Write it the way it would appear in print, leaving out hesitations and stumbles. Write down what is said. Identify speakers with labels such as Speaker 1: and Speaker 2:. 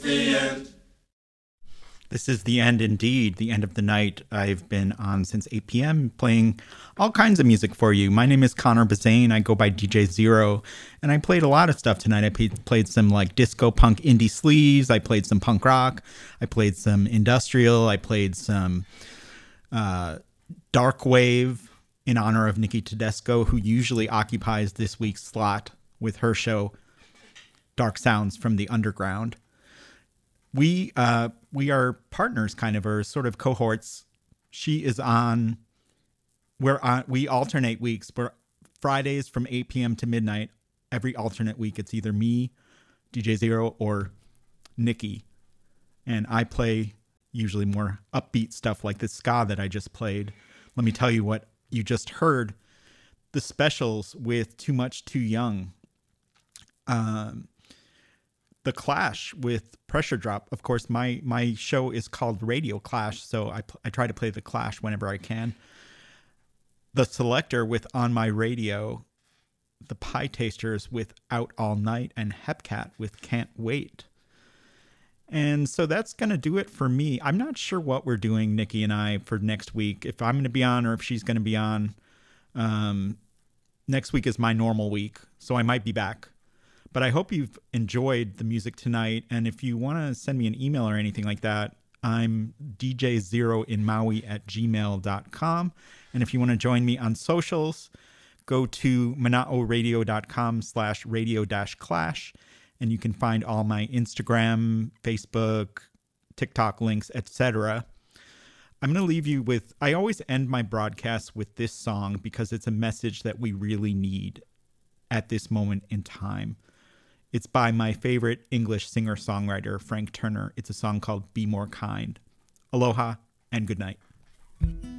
Speaker 1: The end.
Speaker 2: This is the end indeed, the end of the night. I've been on since 8 p.m. playing all kinds of music for you. My name is Connor Bazane. I go by DJ Zero, and I played a lot of stuff tonight. I played some like disco punk indie sleaze. I played some punk rock. I played some industrial. I played some dark wave in honor of Nikki Tedesco, who usually occupies this week's slot with her show Dark Sounds from the Underground. We are partners, kind of, or sort of cohorts. She is on. We alternate weeks. We're Fridays from 8 p.m. to midnight. Every alternate week, it's either me, DJ Zero, or Nikki, and I play usually more upbeat stuff like the ska that I just played. Let me tell you what you just heard: the Specials with "Too Much Too Young." The Clash with Pressure Drop. Of course, my show is called Radio Clash, so I try to play The Clash whenever I can. The Selector with On My Radio. The Pie Tasters with Out All Night, and Hepcat with Can't Wait. And so that's going to do it for me. I'm not sure what we're doing, Nikki and I, for next week. If I'm going to be on or if she's going to be on. Next week is my normal week, so I might be back. But I hope you've enjoyed the music tonight. And if you want to send me an email or anything like that, I'm djzeroinmaui@gmail.com. And if you want to join me on socials, go to manaoradio.com/radio-clash. And you can find all my Instagram, Facebook, TikTok links, etc. I'm going to leave you with, I always end my broadcasts with this song because it's a message that we really need at this moment in time. It's by my favorite English singer-songwriter, Frank Turner. It's a song called Be More Kind. Aloha and good night.